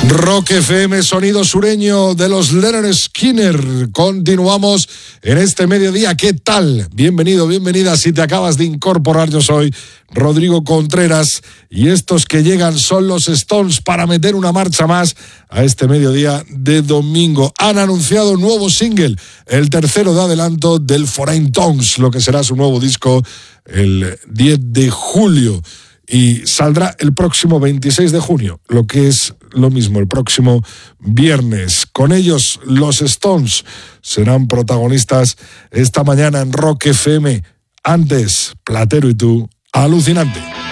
Rock FM, sonido sureño de los Lynyrd Skynyrd. Continuamos en este mediodía. ¿Qué tal? Bienvenido, bienvenida. Si te acabas de incorporar, yo soy Rodrigo Contreras y estos que llegan son los Stones para meter una marcha más a este mediodía de domingo. Han anunciado un nuevo single, el tercero de adelanto del Foreign Tongues, lo que será su nuevo disco el 10 de julio. Y saldrá el próximo 26 de junio, lo que es lo mismo, el próximo viernes. Con ellos, los Stones serán protagonistas esta mañana en Rock FM. Antes, Platero y tú, alucinante.